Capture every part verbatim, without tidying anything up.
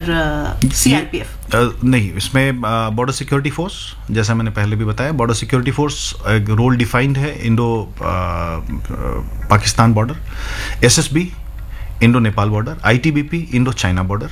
CRPF? नहीं, इसमें border security force, जैसा मैंने पहले भी बताया, बॉर्डर सिक्योरिटी फोर्स एक रोल डिफाइंड है, Indo Pakistan border, SSB Indo Nepal border, ITBP Indo China border,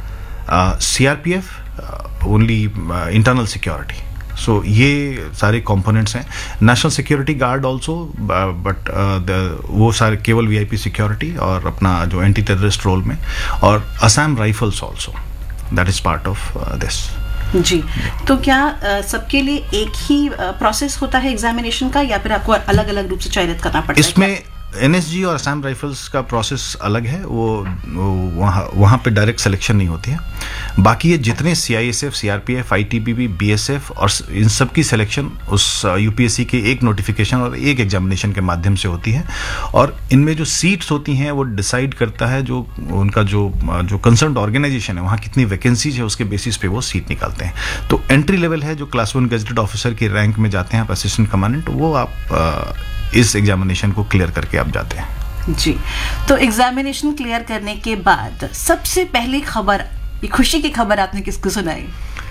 CRPF only internal security. सो ये सारे कंपोनेंट्स हैं। National security guard also, but वो सारे केवल वीआईपी सिक्योरिटी और अपना जो एंटी टेररिस्ट रोल में, और Assam rifles also, that is part of this. जी, तो क्या uh, सबके लिए एक ही प्रोसेस uh, होता है एग्जामिनेशन का, या फिर आपको अलग अलग रूप से चयनित करना पड़ता है? इसमें एनएसजी और असम राइफल्स का प्रोसेस अलग है, वो, वो वहाँ वहाँ पे डायरेक्ट सिलेक्शन नहीं होती है। बाकी ये जितने सीआईएसएफ, सीआरपीएफ, आईटीबीपी, बीएसएफ और इन सब की सिलेक्शन उस यूपीएससी के एक नोटिफिकेशन और एक एग्जामिनेशन के माध्यम से होती है, और इनमें जो सीट्स होती हैं वो डिसाइड करता है जो उनका जो जो कंसर्न ऑर्गेनाइजेशन है, वहाँ कितनी वैकेंसीज है, उसके बेसिस पे वो सीट निकालते हैं। तो एंट्री लेवल है, जो क्लास वन गेजेटेड ऑफिसर की रैंक में जाते हैं आप, असिस्टेंट कमांडेंट, वो आप इस एग्जामिनेशन को क्लियर करके आप जाते हैं। जी, तो एग्जामिनेशन क्लियर करने के बाद सबसे पहली खबर, ये खुशी की खबर आपने किसको सुनाई?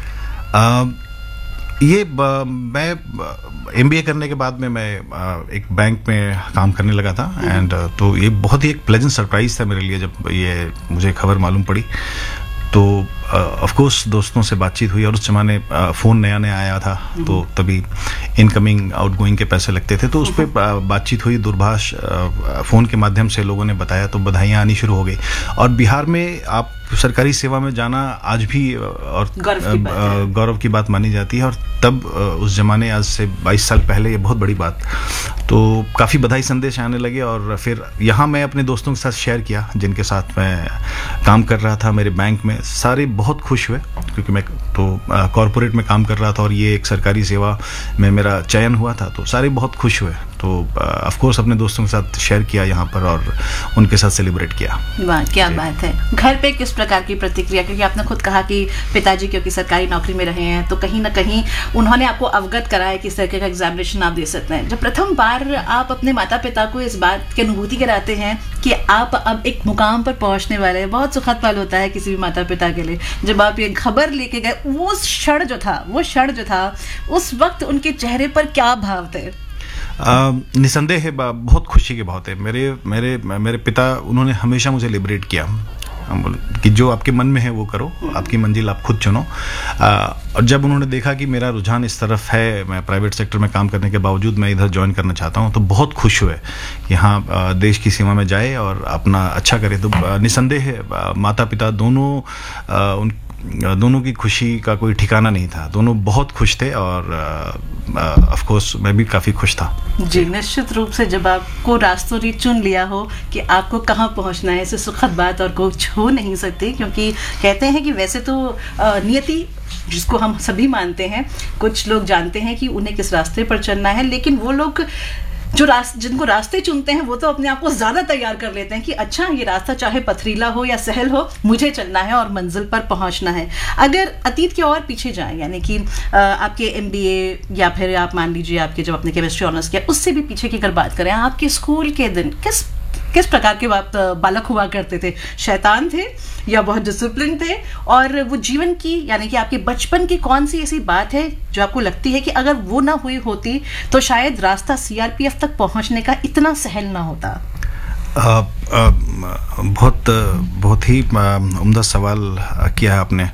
आ, ये ब, मैं एमबीए करने के बाद में मैं एक बैंक में काम करने लगा था, एंड तो ये बहुत ही एक प्लेजेंट सरप्राइज था मेरे लिए जब ये मुझे खबर मालूम पड़ी। तो ऑफ कोर्स दोस्तों से बातचीत हुई, और उस जमाने फ़ोन नया नया आया था, तो तभी इनकमिंग आउटगोइंग के पैसे लगते थे, तो उस पर बातचीत हुई, दूरभाष फ़ोन के माध्यम से लोगों ने बताया, तो बधाइयाँ आनी शुरू हो गई। और बिहार में आप सरकारी सेवा में जाना आज भी और गौरव की बात मानी जाती है, और तब उस जमाने, आज से बाईस साल पहले, ये बहुत बड़ी बात। तो काफ़ी बधाई संदेश आने लगे, और फिर यहाँ मैं अपने दोस्तों के साथ शेयर किया जिनके साथ मैं काम कर रहा था मेरे बैंक में। सारे बहुत खुश हुए, क्योंकि मैं तो कॉरपोरेट में काम कर रहा था और ये एक सरकारी सेवा में मेरा चयन हुआ था, तो सारे बहुत खुश हुए। तो ऑफ कोर्स अपने दोस्तों के साथ शेयर किया यहाँ पर, और उनके साथ सेलिब्रेट किया। वाह, क्या बात है। घर पे किस प्रकार की प्रतिक्रिया, क्योंकि आपने खुद कहा कि पिताजी क्योंकि सरकारी नौकरी में रहे हैं, तो कहीं ना कहीं उन्होंने आपको अवगत कराया कि इस तरह का एग्जामिनेशन आप दे सकते हैं। जब प्रथम बार आप अपने माता पिता को इस बात की अनुभूति कराते हैं कि आप अब एक मुकाम पर पहुंचने वाले हैं, बहुत सुखद पल होता है किसी भी माता पिता के लिए। जब आप ये खबर लेके गए, वो क्षण जो था वो क्षण जो था उस वक्त उनके चेहरे पर क्या भाव थे? निसंदेह है, बहुत खुशी की बात है। मेरे मेरे मेरे पिता, उन्होंने हमेशा मुझे लिबरेट किया कि जो आपके मन में है वो करो, आपकी मंजिल आप खुद चुनो। और जब उन्होंने देखा कि मेरा रुझान इस तरफ है, मैं प्राइवेट सेक्टर में काम करने के बावजूद मैं इधर ज्वाइन करना चाहता हूँ, तो बहुत खुश हुए कि हाँ, देश की सीमा में जाए और अपना अच्छा करे। तो निसंदेह है, माता पिता दोनों, उन दोनों की खुशी का कोई ठिकाना नहीं था, दोनों बहुत खुश थे, और ऑफ कोर्स मैं भी काफ़ी खुश था। जी, निश्चित रूप से जब आपको रास्तों ने चुन लिया हो कि आपको कहाँ पहुँचना है, इससे सुखद बात और कुछ हो नहीं सकती। क्योंकि कहते हैं कि वैसे तो नियति, जिसको हम सभी मानते हैं, कुछ लोग जानते हैं कि उन्हें किस रास्ते पर चलना है, लेकिन वो लोग जो रास्ते जिनको रास्ते चुनते हैं वो तो अपने आप को ज़्यादा तैयार कर लेते हैं कि अच्छा, ये रास्ता चाहे पथरीला हो या सहल हो, मुझे चलना है और मंजिल पर पहुंचना है। अगर अतीत के और पीछे जाएं, यानी कि आपके एमबीए या फिर आप मान लीजिए आपके जब आपने केमिस्ट्री ऑनर्स किया, उससे भी पीछे की अगर बात करें, आपके स्कूल के दिन किस किस प्रकार के आप बालक हुआ करते थे? शैतान थे या बहुत डिसिप्लिन थे? और वो जीवन की, यानी कि आपके बचपन की कौन सी ऐसी बात है जो आपको लगती है कि अगर वो ना हुई होती तो शायद रास्ता सीआरपीएफ तक पहुंचने का इतना सहल ना होता? आ, आ, बहुत बहुत ही उम्दा सवाल किया है आपने।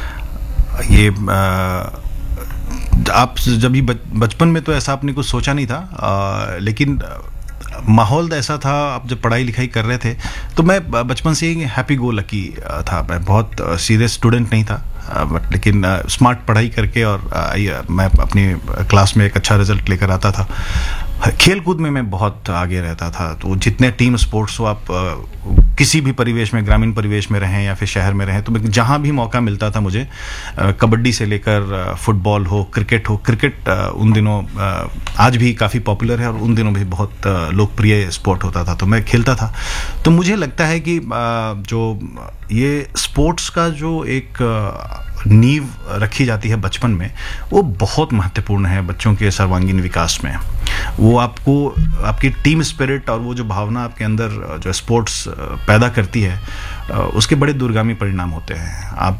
ये आ, आप जब भी बचपन में तो ऐसा आपने कुछ सोचा नहीं था, आ, लेकिन माहौल ऐसा था। आप जब पढ़ाई लिखाई कर रहे थे तो मैं बचपन से ही हैप्पी गो लकी था, मैं बहुत सीरियस स्टूडेंट नहीं था, बट लेकिन स्मार्ट पढ़ाई करके और मैं अपनी क्लास में एक अच्छा रिजल्ट लेकर आता था। खेल कूद में मैं बहुत आगे रहता था, तो जितने टीम स्पोर्ट्स हो, आप किसी भी परिवेश में, ग्रामीण परिवेश में रहें या फिर शहर में रहें, तो मैं जहाँ भी मौका मिलता था मुझे, कबड्डी से लेकर फुटबॉल हो, क्रिकेट हो, क्रिकेट उन दिनों आज भी काफ़ी पॉपुलर है और उन दिनों भी बहुत लोकप्रिय स्पोर्ट होता था, तो मैं खेलता था। तो मुझे लगता है कि जो ये स्पोर्ट्स का जो एक नींव रखी जाती है बचपन में, वो बहुत महत्वपूर्ण है बच्चों के सर्वांगीण विकास में। वो आपको, आपकी टीम स्पिरिट और वो जो भावना आपके अंदर जो स्पोर्ट्स पैदा करती है, उसके बड़े दूरगामी परिणाम होते हैं। आप